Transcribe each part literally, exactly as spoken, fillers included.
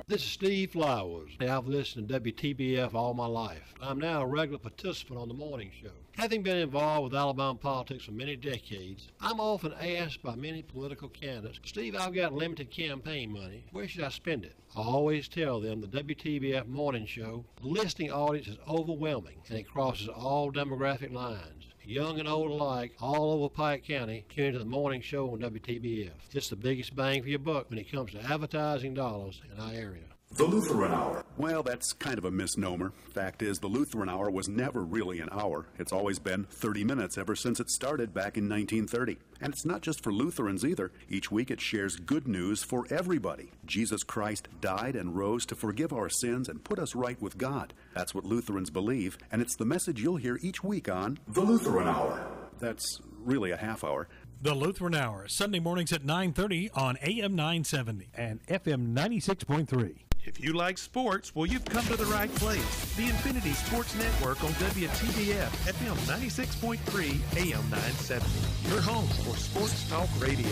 This is Steve Flowers. I've listened to W T B F all my life. I'm now a regular participant on the morning show. Having been involved with Alabama politics for many decades, I'm often asked by many political candidates, Steve, I've got limited campaign money. Where should I spend it? I always tell them the W T B F morning show, the listening audience is overwhelming and it crosses all demographic lines. Young and old alike, all over Pike County, tune into the morning show on W T B F. It's the biggest bang for your buck when it comes to advertising dollars in our area. The Lutheran Hour. Well, that's kind of a misnomer. Fact is, the Lutheran Hour was never really an hour. It's always been thirty minutes ever since it started back in nineteen thirty. And it's not just for Lutherans either. Each week it shares good news for everybody. Jesus Christ died and rose to forgive our sins and put us right with God. That's what Lutherans believe, and it's the message you'll hear each week on The Lutheran Hour. That's really a half hour. The Lutheran Hour, Sunday mornings at nine thirty on A M nine seventy and F M ninety-six point three. If you like sports, well, you've come to the right place. The Infinity Sports Network on W T B F, F M ninety-six point three, A M nine seventy. Your home for sports talk radio.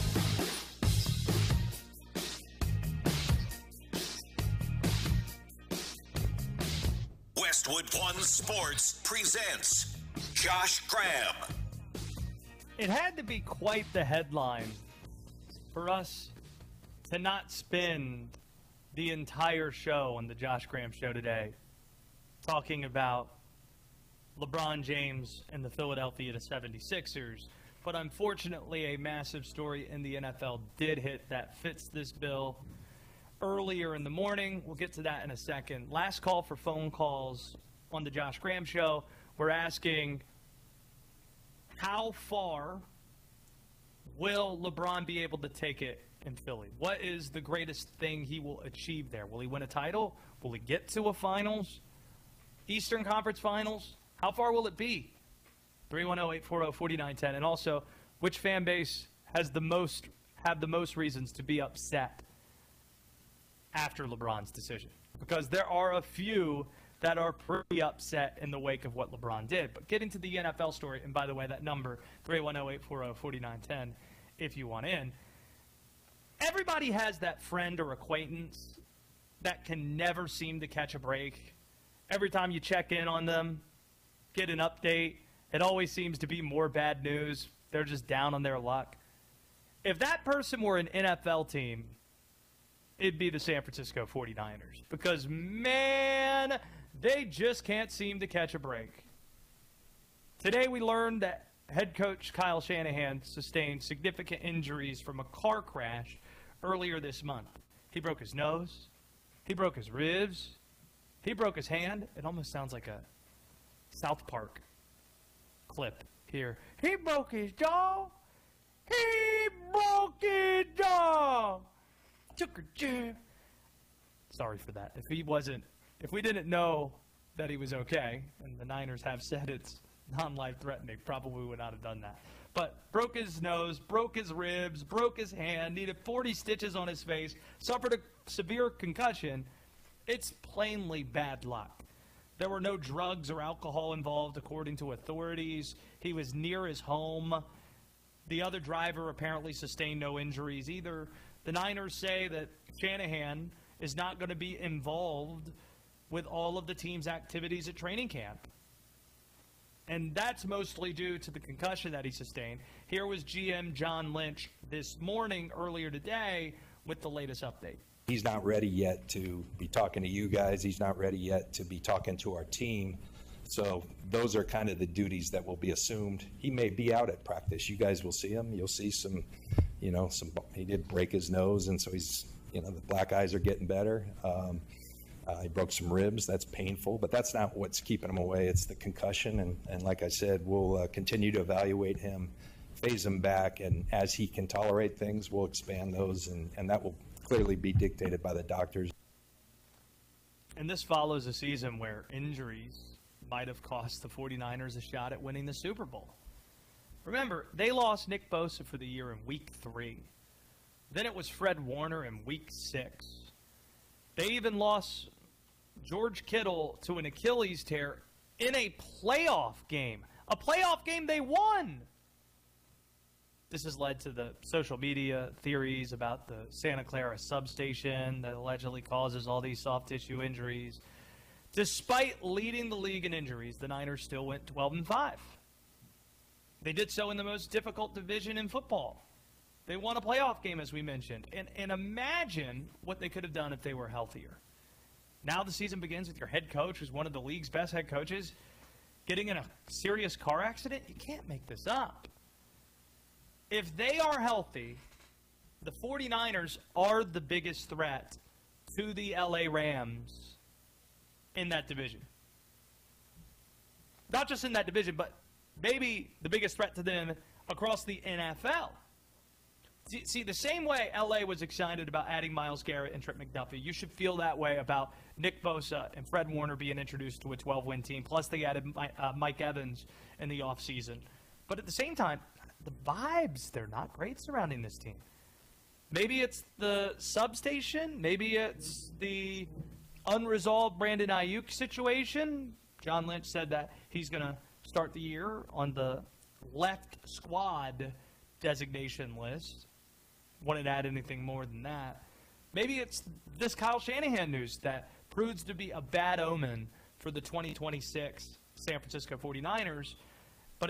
Westwood One Sports presents Josh Graham. It had to be quite the headline for us to not spend the entire show on the Josh Graham Show today talking about LeBron James and the Philadelphia seventy-sixers. But unfortunately, a massive story in the N F L did hit that fits this bill earlier in the morning. We'll get to that in a second. Last call for phone calls on the Josh Graham Show. We're asking, how far will LeBron be able to take it in Philly? What is the greatest thing he will achieve there? Will he win a title? Will he get to a finals? Eastern Conference Finals? How far will it be? three one zero, eight four zero, four nine one zero. And also, which fan base has the most have the most reasons to be upset after LeBron's decision? Because there are a few that are pretty upset in the wake of what LeBron did. But getting to the N F L story, and by the way, that number, three one zero, eight four zero, four nine one zero, if you want in. Everybody has that friend or acquaintance that can never seem to catch a break. Every time you check in on them, get an update, it always seems to be more bad news. They're just down on their luck. If that person were an N F L team, it'd be the San Francisco forty-niners. Because, man, they just can't seem to catch a break. Today we learned that head coach Kyle Shanahan sustained significant injuries from a car crash earlier this month. He broke his nose. He broke his ribs. He broke his hand. It almost sounds like a South Park clip here. He broke his jaw. He broke his jaw. Took a jab. Sorry for that. If he wasn't, if we didn't know that he was okay, and the Niners have said it's non-life-threatening, probably would not have done that. But broke his nose, broke his ribs, broke his hand, needed forty stitches on his face, suffered a severe concussion. It's plainly bad luck. There were no drugs or alcohol involved, according to authorities. He was near his home. The other driver apparently sustained no injuries either. The Niners say that Shanahan is not going to be involved with all of the team's activities at training camp. And that's mostly due to the concussion that he sustained. Here was G M John Lynch this morning, earlier today, with the latest update. He's not ready yet to be talking to you guys. He's not ready yet to be talking to our team. So those are kind of the duties that will be assumed. He may be out at practice. You guys will see him. You'll see some, you know, some. He did break his nose, and so he's, you know, the black eyes are getting better. Um, uh, he broke some ribs. That's painful, but that's not what's keeping him away. It's the concussion, and, and like I said, we'll uh, continue to evaluate him, phase him back, and as he can tolerate things, we'll expand those, and, and that will clearly be dictated by the doctors. And this follows a season where injuries might have cost the forty-niners a shot at winning the Super Bowl. Remember, they lost Nick Bosa for the year in week three. Then it was Fred Warner in week six. They even lost George Kittle to an Achilles tear in a playoff game. A playoff game they won. This has led to the social media theories about the Santa Clara substation that allegedly causes all these soft tissue injuries. Despite leading the league in injuries, the Niners still went twelve and five. They did so in the most difficult division in football. They won a playoff game, as we mentioned. And, and imagine what they could have done if they were healthier. Now the season begins with your head coach, who's one of the league's best head coaches, getting in a serious car accident. You can't make this up. If they are healthy, the 49ers are the biggest threat to the L A Rams in that division. Not just in that division, but maybe the biggest threat to them across the N F L. See, see, the same way L A was excited about adding Myles Garrett and Trent McDuffie, you should feel that way about Nick Bosa and Fred Warner being introduced to a twelve-win team. Plus, they added uh, Mike Evans in the offseason. But at the same time, the vibes, they're not great surrounding this team. Maybe it's the substation. Maybe it's the unresolved Brandon Ayuk situation. John Lynch said that he's going to start the year on the left squad designation list. Wouldn't add anything more than that. Maybe it's this Kyle Shanahan news that proves to be a bad omen for the twenty twenty-six San Francisco 49ers,